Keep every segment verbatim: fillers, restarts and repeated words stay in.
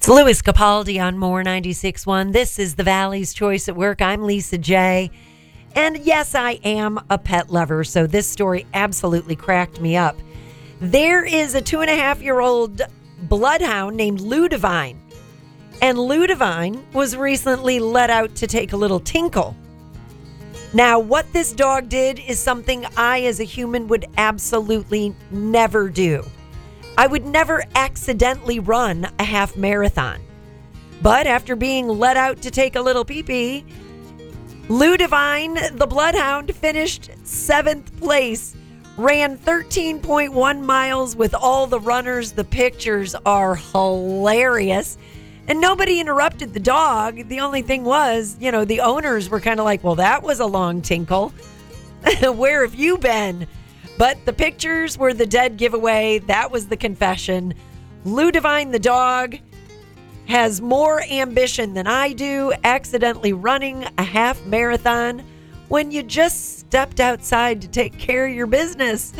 Louis Capaldi on More ninety-six point one. This is the Valley's Choice at Work. I'm Lisa J. And yes, I am a pet lover, so this story absolutely cracked me up. There is a two and a half year old bloodhound named Ludivine. And Ludivine was recently let out to take a little tinkle. Now, what this dog did is something I, as a human, would absolutely never do. I would never accidentally run a half marathon. But after being let out to take a little pee-pee, Ludivine, the bloodhound, finished seventh place, ran thirteen point one miles with all the runners. The pictures are hilarious. And nobody interrupted the dog. The only thing was, you know, the owners were kind of like, well, that was a long tinkle. Where have you been? But the pictures were the dead giveaway. That was the confession. Ludivine, the dog, has more ambition than I do, accidentally running a half marathon when you just stepped outside to take care of your business.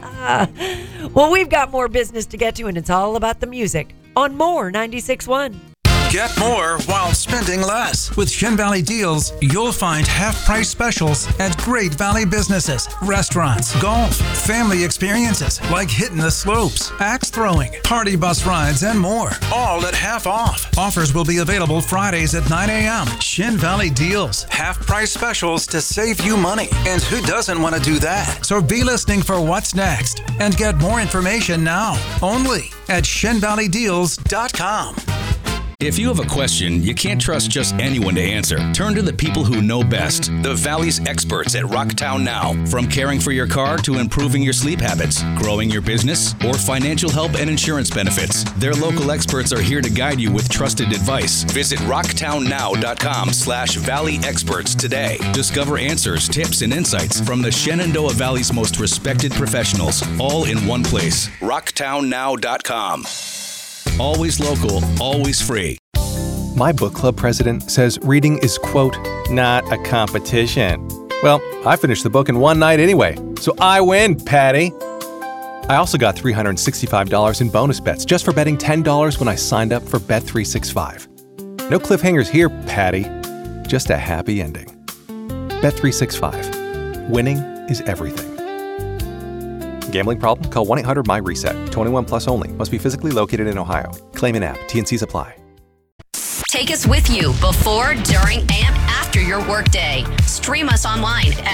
Well, we've got more business to get to, and it's all about the music on More ninety-six point one. Get more while spending less. With Shin Valley Deals, you'll find half-price specials at great Valley businesses, restaurants, golf, family experiences like hitting the slopes, axe throwing, party bus rides, and more. All at half off. Offers will be available Fridays at nine a.m. Shin Valley Deals. Half-price specials to save you money. And who doesn't want to do that? So be listening for what's next and get more information now. Only at shin valley deals dot com. If you have a question you can't trust just anyone to answer, turn to the people who know best. The Valley's experts at Rocktown Now. From caring for your car to improving your sleep habits, growing your business, or financial help and insurance benefits, their local experts are here to guide you with trusted advice. Visit rocktown now dot com slash valley experts today. Discover answers, tips, and insights from the Shenandoah Valley's most respected professionals, all in one place. rocktown now dot com. Always local, always free. My book club president says reading is, quote, not a competition. Well, I finished the book in one night anyway, so I win, Patty. I also got three hundred sixty-five dollars in bonus bets just for betting ten dollars when I signed up for Bet three sixty-five. No cliffhangers here, Patty. Just a happy ending. Bet three sixty-five. Winning is everything. Gambling problem? Call one eight hundred my reset. twenty-one plus only. Must be physically located in Ohio. Claim an app. T and Cs apply. Take us with you before, during, and after your workday. Stream us online at